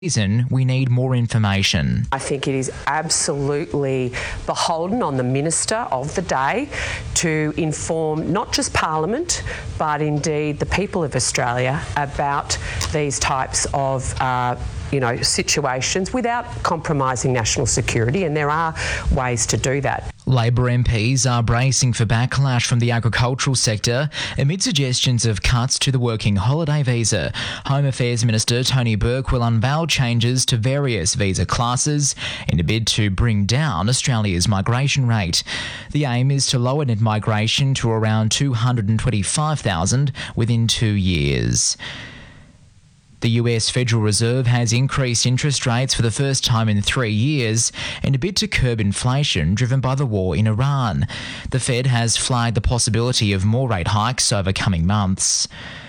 reason we need more information. I think it is absolutely beholden on the Minister of the day to inform not just Parliament but indeed the people of Australia about these types of situations without compromising national security, and there are ways to do that. Labor MPs are bracing for backlash from the agricultural sector amid suggestions of cuts to the working holiday visa. Home Affairs Minister Tony Burke will unveil changes to various visa classes in a bid to bring down Australia's migration rate. The aim is to lower net migration to around 225,000 within 2 years. The US Federal Reserve has increased interest rates for the first time in 3 years in a bid to curb inflation driven by the war in Iran. The Fed has flagged the possibility of more rate hikes over coming months.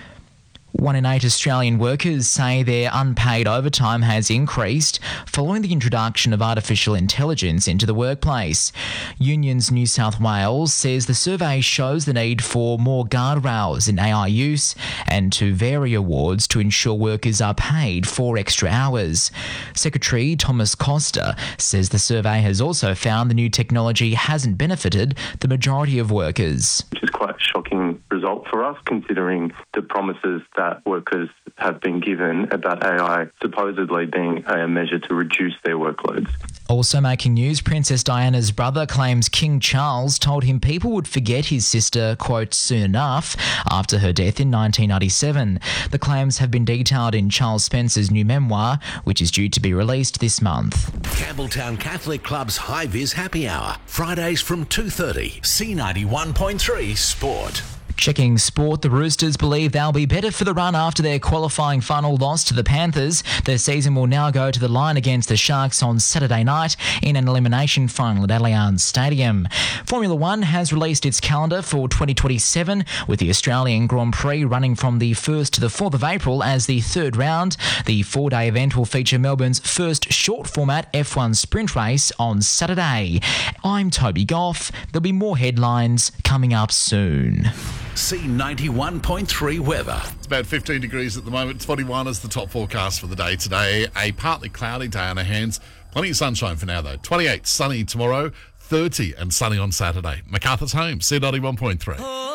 1 in 8 Australian workers say their unpaid overtime has increased following the introduction of artificial intelligence into the workplace. Unions New South Wales says the survey shows the need for more guardrails in AI use and to vary awards to ensure workers are paid for extra hours. Secretary Thomas Costa says the survey has also found the new technology hasn't benefited the majority of workers. Which is quite a shocking result for us, considering the promises that workers have been given about AI supposedly being a measure to reduce their workloads. Also making news, Princess Diana's brother claims King Charles told him people would forget his sister, quote, soon enough after her death in 1997. The claims have been detailed in Charles Spencer's new memoir, which is due to be released this month. Campbelltown Catholic Club's High Vis Happy Hour, Fridays from 2:30, C91.3 Sport. Checking sport, the Roosters believe they'll be better for the run after their qualifying final loss to the Panthers. Their season will now go to the line against the Sharks on Saturday night in an elimination final at Allianz Stadium. Formula One has released its calendar for 2027, with the Australian Grand Prix running from the 1st to the 4th of April as the third round. The 4-day event will feature Melbourne's first short-format F1 sprint race on Saturday. I'm Toby Goff. There'll be more headlines coming up soon. C91.3 weather. It's about 15 degrees at the moment. 21 is the top forecast for the day today. A partly cloudy day on our hands. Plenty of sunshine for now, though. 28 sunny tomorrow, 30 and sunny on Saturday. MacArthur's Home, C91.3.